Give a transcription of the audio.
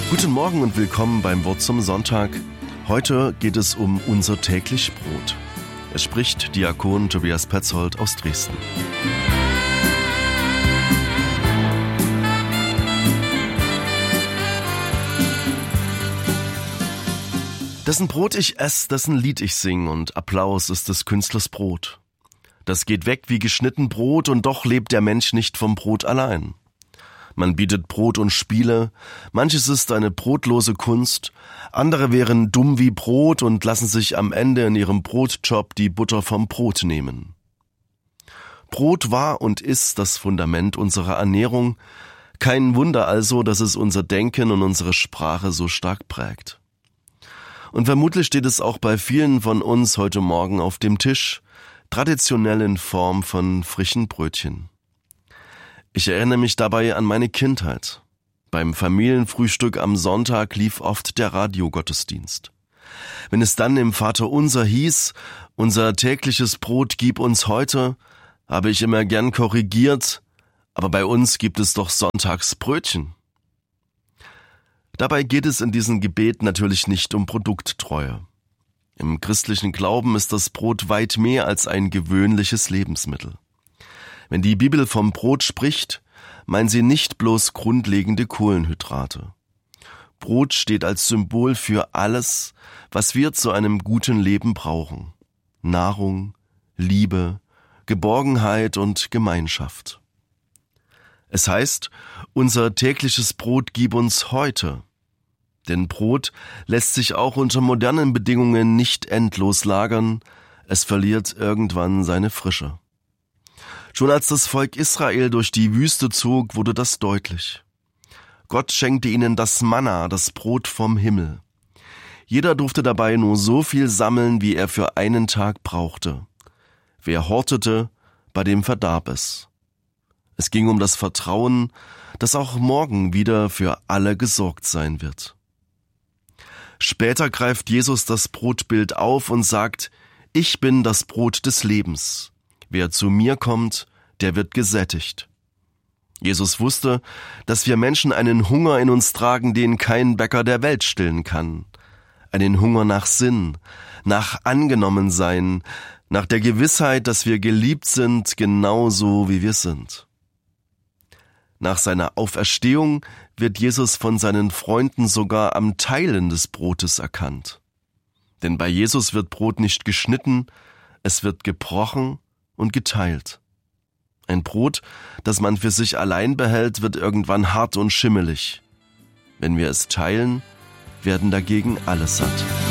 Guten Morgen und willkommen beim Wort zum Sonntag. Heute geht es um unser täglich Brot. Es spricht Diakon Tobias Petzold aus Dresden. Dessen Brot ich ess, dessen Lied ich sing, und Applaus ist des Künstlers Brot. Das geht weg wie geschnitten Brot, und doch lebt der Mensch nicht vom Brot allein. Man bietet Brot und Spiele, manches ist eine brotlose Kunst, andere wären dumm wie Brot und lassen sich am Ende in ihrem Brotjob die Butter vom Brot nehmen. Brot war und ist das Fundament unserer Ernährung, kein Wunder also, dass es unser Denken und unsere Sprache so stark prägt. Und vermutlich steht es auch bei vielen von uns heute Morgen auf dem Tisch, traditionell in Form von frischen Brötchen. Ich erinnere mich dabei an meine Kindheit. Beim Familienfrühstück am Sonntag lief oft der Radiogottesdienst. Wenn es dann im Vaterunser hieß, unser tägliches Brot gib uns heute, habe ich immer gern korrigiert, aber bei uns gibt es doch Sonntagsbrötchen. Dabei geht es in diesem Gebet natürlich nicht um Produkttreue. Im christlichen Glauben ist das Brot weit mehr als ein gewöhnliches Lebensmittel. Wenn die Bibel vom Brot spricht, meint sie nicht bloß grundlegende Kohlenhydrate. Brot steht als Symbol für alles, was wir zu einem guten Leben brauchen. Nahrung, Liebe, Geborgenheit und Gemeinschaft. Es heißt, unser tägliches Brot gib uns heute. Denn Brot lässt sich auch unter modernen Bedingungen nicht endlos lagern, es verliert irgendwann seine Frische. Schon als das Volk Israel durch die Wüste zog, wurde das deutlich. Gott schenkte ihnen das Manna, das Brot vom Himmel. Jeder durfte dabei nur so viel sammeln, wie er für einen Tag brauchte. Wer hortete, bei dem verdarb es. Es ging um das Vertrauen, dass auch morgen wieder für alle gesorgt sein wird. Später greift Jesus das Brotbild auf und sagt, ich bin das Brot des Lebens. Wer zu mir kommt, der wird gesättigt. Jesus wusste, dass wir Menschen einen Hunger in uns tragen, den kein Bäcker der Welt stillen kann. Einen Hunger nach Sinn, nach Angenommensein, nach der Gewissheit, dass wir geliebt sind, genauso wie wir sind. Nach seiner Auferstehung wird Jesus von seinen Freunden sogar am Teilen des Brotes erkannt. Denn bei Jesus wird Brot nicht geschnitten, es wird gebrochen und geteilt. Ein Brot, das man für sich allein behält, wird irgendwann hart und schimmelig. Wenn wir es teilen, werden dagegen alle satt.